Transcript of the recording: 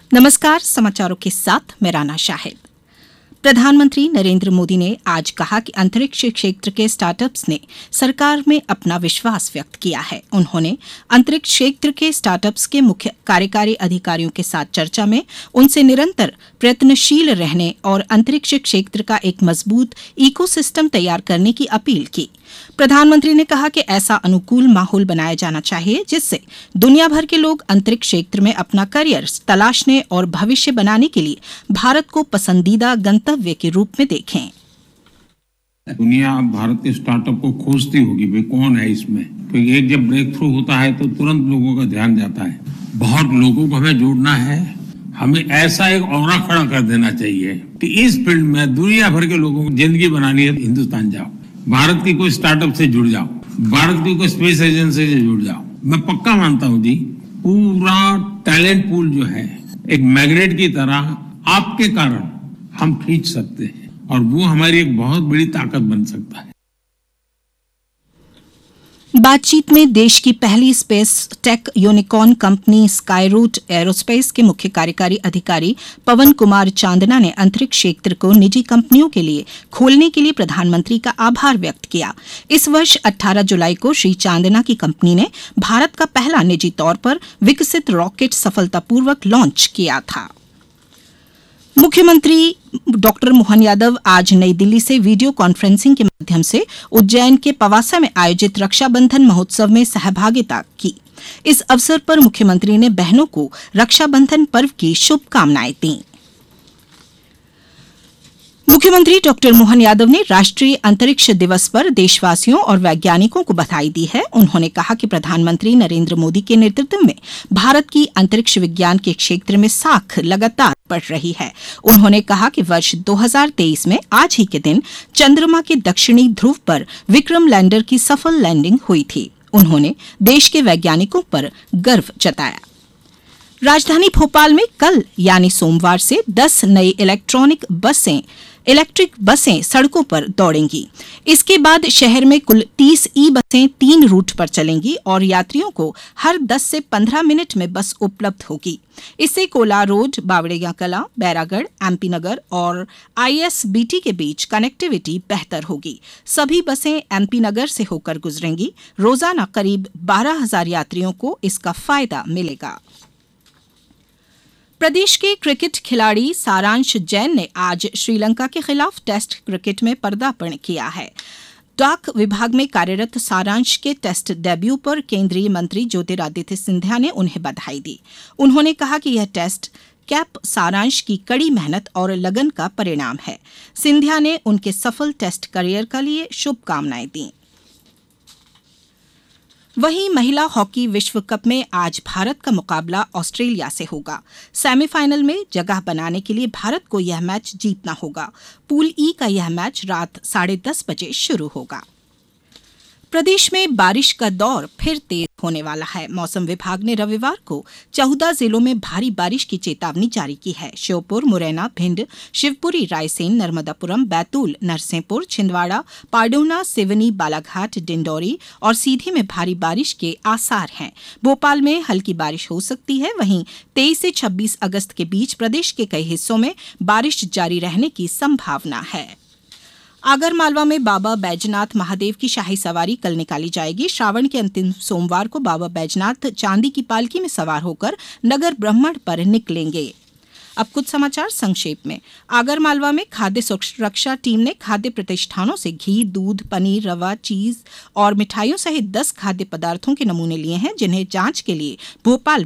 नमस्कार, समाचारों के साथ मैं राना शाहिद। प्रधानमंत्री नरेंद्र मोदी ने आज कहा कि अंतरिक्ष क्षेत्र के स्टार्टअप्स ने सरकार में अपना विश्वास व्यक्त किया है। उन्होंने अंतरिक्ष क्षेत्र के स्टार्टअप्स के मुख्य कार्यकारी अधिकारियों के साथ चर्चा में उनसे निरंतर प्रयत्नशील रहने और अंतरिक्ष क्षेत्र का एक मजबूत इकोसिस्टम तैयार करने की अपील की। प्रधानमंत्री ने कहा कि ऐसा अनुकूल माहौल बनाया जाना चाहिए जिससे दुनिया भर के लोग अंतरिक्ष क्षेत्र में अपना करियर तलाशने और भविष्य बनाने के लिए भारत को पसंदीदा गंतव्य के रूप में देखें। दुनिया भारत के स्टार्टअप को खोजती होगी, भाई कौन है इसमें, क्योंकि एक जब ब्रेक थ्रू होता है तो तुरंत लोगों का ध्यान जाता है। बहुत लोगों को हमें जोड़ना है। हमें ऐसा एक ऑरा खड़ा कर देना चाहिए कि इस फील्ड में दुनिया भर के लोगों को जिंदगी बनानी है, हिंदुस्तान जाओ, भारत की कोई स्टार्टअप से जुड़ जाओ, भारत की कोई स्पेस एजेंसी से जुड़ जाओ। मैं पक्का मानता हूं जी, पूरा टैलेंट पूल जो है एक मैग्नेट की तरह आपके कारण हम खींच सकते हैं और वो हमारी एक बहुत बड़ी ताकत बन सकता है। बातचीत में देश की पहली space tech unicorn company Skyroot aerospace के मुख्य कार्यकारी अधिकारी पवन कुमार चांदना ने अंतरिक्ष क्षेत्र को निजी कंपनियों के लिए खोलने के लिए प्रधानमंत्री का आभार व्यक्त किया। इस वर्ष 18 जुलाई को श्री चांदना की कंपनी ने भारत का पहला निजी तौर पर विकसित रॉकेट सफलतापूर्वक लॉन्च किया था। मुख्यमंत्री डॉक्टर मोहन यादव आज नई दिल्ली से वीडियो कॉन्फ्रेंसिंग के माध्यम से उज्जैन के पवासा में आयोजित रक्षाबंधन महोत्सव में सहभागिता की। इस अवसर पर मुख्यमंत्री ने बहनों को रक्षाबंधन पर्व की शुभकामनाएं दी। मुख्यमंत्री डॉक्टर मोहन यादव ने राष्ट्रीय अंतरिक्ष दिवस पर देशवासियों और वैज्ञानिकों को बधाई दी है। उन्होंने कहा कि प्रधानमंत्री नरेंद्र मोदी के नेतृत्व में भारत की अंतरिक्ष विज्ञान के क्षेत्र में साख लगातार बढ़ रही है। उन्होंने कहा कि वर्ष 2023 में आज ही के दिन चंद्रमा के दक्षिणी ध्रुव पर विक्रम लैंडर की सफल लैंडिंग हुई थी। उन्होंने देश के वैज्ञानिकों पर गर्व जताया। राजधानी भोपाल में कल यानी सोमवार से 10 नई इलेक्ट्रिक बसें सड़कों पर दौड़ेंगी। इसके बाद शहर में कुल 30 ई बसें 3 रूट पर चलेंगी और यात्रियों को हर 10 से 15 मिनट में बस उपलब्ध होगी। इससे कोलार रोड, बावड़िया कला, बैरागढ़, एमपी नगर और आईएसबीटी के बीच कनेक्टिविटी बेहतर होगी। सभी बसें एमपी नगर से होकर गुजरेंगी। रोजाना करीब 12,000 यात्रियों को इसका फायदा मिलेगा। प्रदेश के क्रिकेट खिलाड़ी सारांश जैन ने आज श्रीलंका के खिलाफ टेस्ट क्रिकेट में पदार्पण किया है। डाक विभाग में कार्यरत सारांश के टेस्ट डेब्यू पर केंद्रीय मंत्री ज्योतिरादित्य सिंधिया ने उन्हें बधाई दी। उन्होंने कहा कि यह टेस्ट कैप सारांश की कड़ी मेहनत और लगन का परिणाम है। सिंधिया ने उनके सफल टेस्ट करियर के लिए शुभकामनाएं दी। वहीं महिला हॉकी विश्व कप में आज भारत का मुकाबला ऑस्ट्रेलिया से होगा। सेमीफाइनल में जगह बनाने के लिए भारत को यह मैच जीतना होगा। पूल ई का यह मैच रात 10:30 बजे शुरू होगा। प्रदेश में बारिश का दौर फिर तेज होने वाला है। मौसम विभाग ने रविवार को 14 जिलों में भारी बारिश की चेतावनी जारी की है। श्योपुर, मुरैना, भिंड, शिवपुरी, रायसेन, नर्मदापुरम, बैतूल, नरसिंहपुर, छिंदवाड़ा, पाडौना, सिवनी, बालाघाट, डिंडौरी और सीधी में भारी बारिश के आसार हैं। भोपाल में हल्की बारिश हो सकती है। वहीं 23 से 26 अगस्त के बीच प्रदेश के कई हिस्सों में बारिश जारी रहने की संभावना है। आगरमालवा में बाबा बैजनाथ महादेव की शाही सवारी कल निकाली जाएगी। श्रावण के अंतिम सोमवार को बाबा बैजनाथ चांदी की पालकी में सवार होकर नगर ब्रह्मण पर निकलेंगे। अब कुछ समाचार संक्षेप में। आगरमालवा में खाद्य सुरक्षा टीम ने खाद्य प्रतिष्ठानों से घी, दूध, पनीर, रवा, चीज और मिठाइयों सहित 10 खाद्य पदार्थों के नमूने लिए हैं, जिन्हें जांच के लिए भोपाल